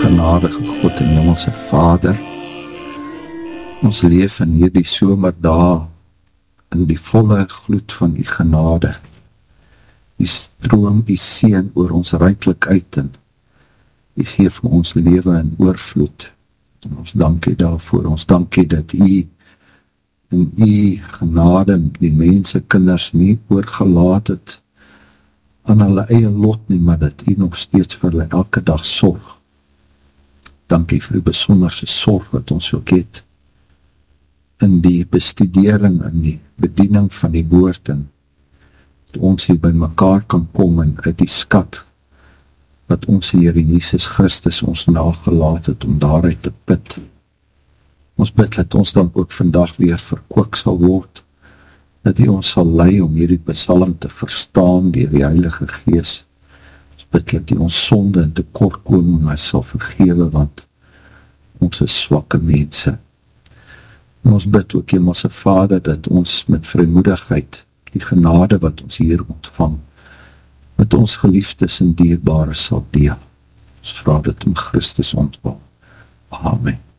genadige God en Hemelse Vader, ons leef in hierdie somerdae in die volle gloed van die genade. Die stroom, die seën oor ons ryklik uit en die gee vir ons lewe in oorvloed. En ons dankie daarvoor, ons dankie dat U in U genade die mense, kinders nie oorgelaat het aan hulle eie lot nie, maar dat U nog steeds vir hulle elke dag sorg. Dankie vir die besonderse sorg wat ons ook het in die bestudering, in die bediening van die woord en dat ons hier by mekaar kan kom en uit die skat wat ons Here Jesus Christus ons nagelaat het om daaruit te put. Ons bid dat ons dan ook vandag weer verkoop sal word, dat U ons sal lei om hierdie psalm te verstaan deur die Heilige Gees. Ons bid dat U ons sonde en tekortkominge sal vergewe, want ons is swakke mense. En ons bid ook, Hemelse Vader, dat ons met vrymoedigheid die genade wat ons hier ontvang, met ons geliefdes en dierbare sal deel. Ons vra dit in Christus ontwil. Amen.